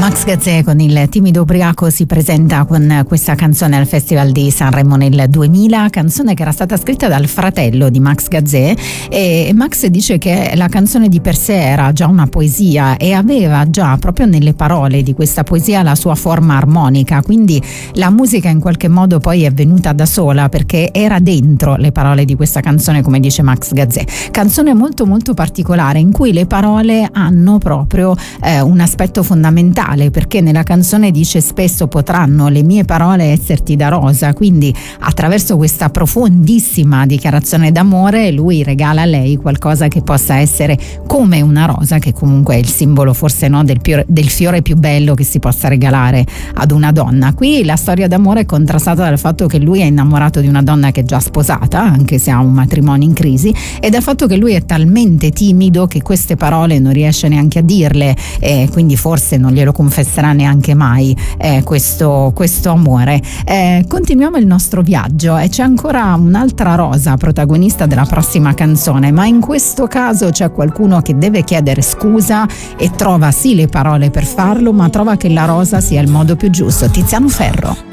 Max Gazzè con il timido ubriaco si presenta con questa canzone al Festival di Sanremo nel 2000, canzone che era stata scritta dal fratello di Max Gazzè, e Max dice che la canzone di per sé era già una poesia e aveva già proprio nelle parole di questa poesia la sua forma armonica, quindi la musica in qualche modo poi è venuta da sola perché era dentro le parole di questa canzone, come dice Max Gazzè. Canzone molto molto particolare in cui le parole hanno proprio un aspetto fondamentale, perché nella canzone dice spesso potranno le mie parole esserti da rosa, quindi attraverso questa profondissima dichiarazione d'amore lui regala a lei qualcosa che possa essere come una rosa, che comunque è il simbolo forse del fiore più bello che si possa regalare ad una donna. Qui la storia d'amore è contrastata dal fatto che lui è innamorato di una donna che è già sposata, anche se ha un matrimonio in crisi, e dal fatto che lui è talmente timido che queste parole non riesce neanche a dirle, e quindi forse non glielo confesserà neanche mai questo amore. Continuiamo il nostro viaggio e c'è ancora un'altra rosa protagonista della prossima canzone, ma in questo caso c'è qualcuno che deve chiedere scusa e trova sì le parole per farlo, ma trova che la rosa sia il modo più giusto. Tiziano Ferro.